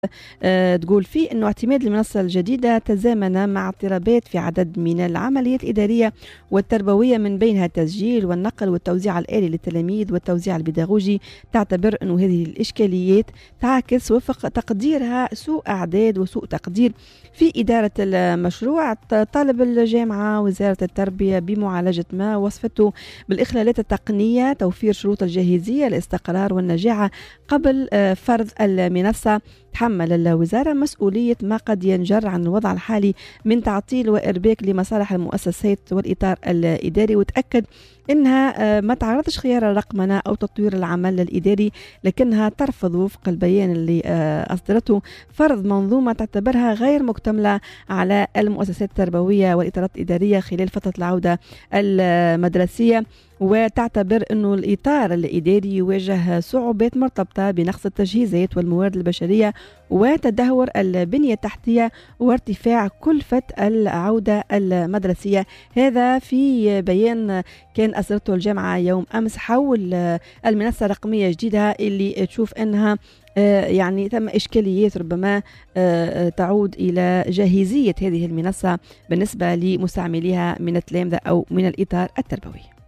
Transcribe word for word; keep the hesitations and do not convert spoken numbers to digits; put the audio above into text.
آه، تقول فيه أنه اعتماد المنصة الجديدة تزامن مع اضطرابات في عدد من العمليات الإدارية والتربوية، من بينها التسجيل والنقل والتوزيع الآلي للتلاميذ والتوزيع البيداغوجي. تعتبر أنه هذه الإشكاليات تعكس وفق تقديرها سوء أعداد وسوء تقدير في إدارة المشروع. طالب الجامعة وزارة التربية بمعالجة ما وصفته بالإخلالات التقنية، توفير شروط الجاهزية الاستقرار والنجاعة قبل آه، فرض المنصة. تحمل الوزارة مسؤولية ما قد ينجر عن الوضع الحالي من تعطيل وإرباك لمصالح المؤسسات والإطار الإداري، وتأكد إنها ما تعرضش خيار الرقمنة أو تطوير العمل الإداري، لكنها ترفض وفق البيان اللي أصدرته فرض منظومة تعتبرها غير مكتملة على المؤسسات التربوية والإطارات الإدارية خلال فترة العودة المدرسية. وتعتبر أنه الإطار الإداري يواجه صعوبات مرتبطة بنقص التجهيزات والموارد البشرية وتدهور البنية التحتية وارتفاع كلفة العودة المدرسية. هذا في بيان كان أصدرته الجامعة يوم أمس حول المنصة الرقمية الجديدة اللي تشوف أنها يعني ثم إشكاليات ربما تعود إلى جاهزية هذه المنصة بالنسبة لمستعمليها من التلامذة أو من الإطار التربوي.